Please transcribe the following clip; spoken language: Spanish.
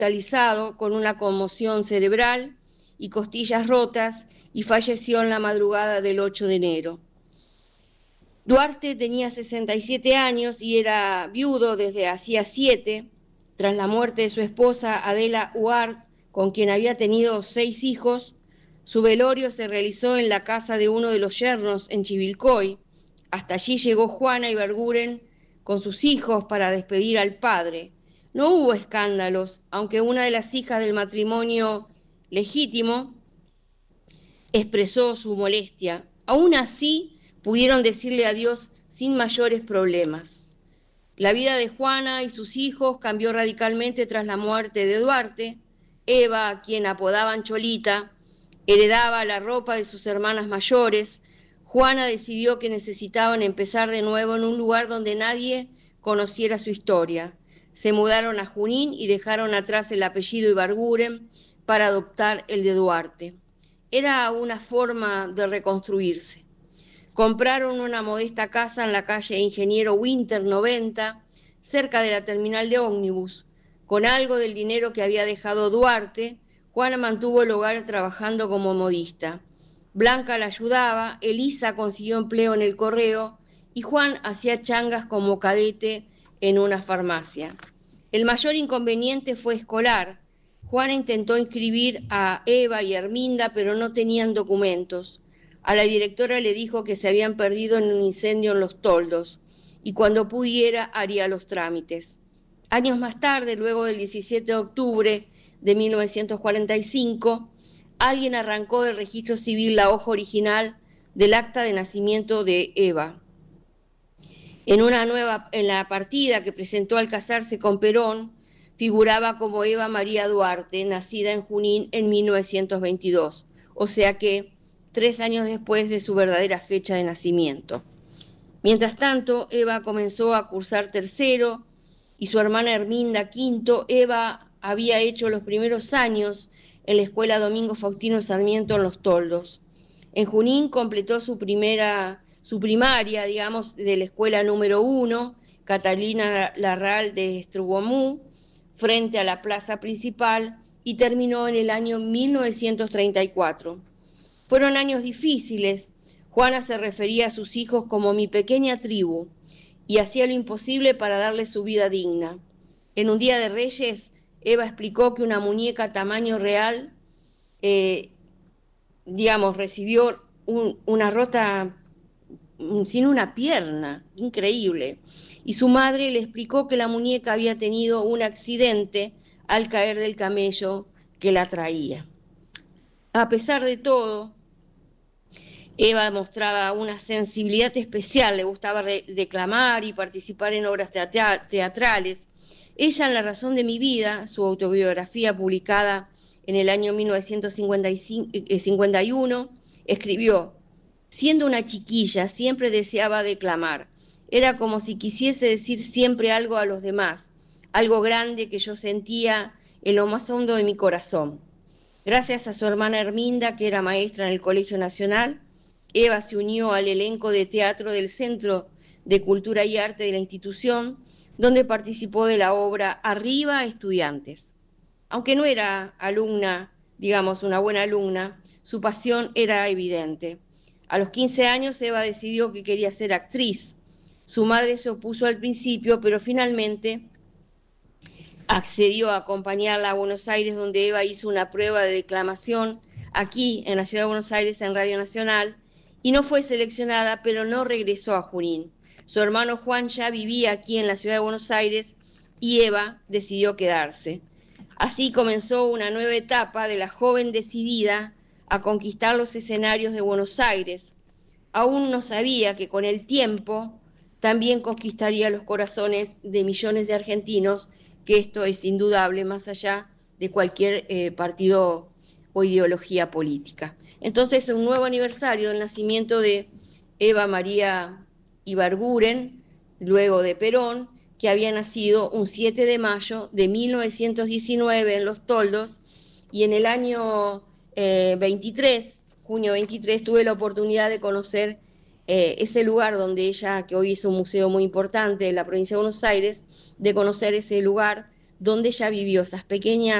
hospitalizado con una conmoción cerebral y costillas rotas y falleció en la madrugada del 8 de enero. Duarte tenía 67 años y era viudo desde hacía 7, tras la muerte de su esposa Adela Huart, con quien había tenido 6 hijos. Su velorio se realizó en la casa de uno de los yernos en Chivilcoy. Hasta allí llegó Juana Ibarguren con sus hijos para despedir al padre. No hubo escándalos, aunque una de las hijas del matrimonio legítimo expresó su molestia. Aún así, pudieron decirle adiós sin mayores problemas. La vida de Juana y sus hijos cambió radicalmente tras la muerte de Duarte. Eva, a quien apodaban Cholita, heredaba la ropa de sus hermanas mayores. Juana decidió que necesitaban empezar de nuevo en un lugar donde nadie conociera su historia. Se mudaron a Junín y dejaron atrás el apellido Ibarguren para adoptar el de Duarte. Era una forma de reconstruirse. Compraron una modesta casa en la calle Ingeniero Winter 90, cerca de la terminal de ómnibus. Con algo del dinero que había dejado Duarte, Juana mantuvo el hogar trabajando como modista. Blanca la ayudaba, Elisa consiguió empleo en el correo y Juan hacía changas como cadete en una farmacia. El mayor inconveniente fue escolar. Juana intentó inscribir a Eva y Herminda, pero no tenían documentos. A la directora le dijo que se habían perdido en un incendio en Los Toldos y cuando pudiera haría los trámites. Años más tarde, luego del 17 de octubre de 1945, alguien arrancó del registro civil la hoja original del acta de nacimiento de Eva. En la partida que presentó al casarse con Perón, figuraba como Eva María Duarte, nacida en Junín en 1922, o sea que 3 años después de su verdadera fecha de nacimiento. Mientras tanto, Eva comenzó a cursar tercero y su hermana Herminda quinto. Eva había hecho los primeros años en la escuela Domingo Faustino Sarmiento en Los Toldos. En Junín completó su primaria, digamos, de la escuela número 1, Catalina Larral de Estrugomú, frente a la plaza principal, y terminó en el año 1934. Fueron años difíciles. Juana se refería a sus hijos como mi pequeña tribu y hacía lo imposible para darles su vida digna. En un día de Reyes, Eva explicó que una muñeca tamaño real, recibió una rota sin una pierna, increíble. Y su madre le explicó que la muñeca había tenido un accidente al caer del camello que la traía. A pesar de todo, Eva mostraba una sensibilidad especial, le gustaba declamar y participar en obras teatrales. Ella, en La razón de mi vida, su autobiografía publicada en el año 1951, escribió: siendo una chiquilla, siempre deseaba declamar. Era como si quisiese decir siempre algo a los demás, algo grande que yo sentía en lo más hondo de mi corazón. Gracias a su hermana Herminda, que era maestra en el Colegio Nacional, Eva se unió al elenco de teatro del Centro de Cultura y Arte de la institución, donde participó de la obra Arriba Estudiantes. Aunque no era alumna, digamos, una buena alumna, su pasión era evidente. A los 15 años, Eva decidió que quería ser actriz. Su madre se opuso al principio, pero finalmente accedió a acompañarla a Buenos Aires, donde Eva hizo una prueba de declamación aquí en la ciudad de Buenos Aires en Radio Nacional y no fue seleccionada, pero no regresó a Junín. Su hermano Juan ya vivía aquí en la ciudad de Buenos Aires y Eva decidió quedarse. Así comenzó una nueva etapa de la joven decidida a conquistar los escenarios de Buenos Aires. Aún no sabía que con el tiempo también conquistaría los corazones de millones de argentinos, que esto es indudable más allá de cualquier partido o ideología política. Entonces, un nuevo aniversario del nacimiento de Eva María Ibarguren, luego de Perón, que había nacido un 7 de mayo de 1919 en Los Toldos, y en el año 23, junio 23, tuve la oportunidad de conocer ese lugar donde ella, que hoy es un museo muy importante en la provincia de Buenos Aires, de conocer ese lugar donde ella vivió esas pequeñas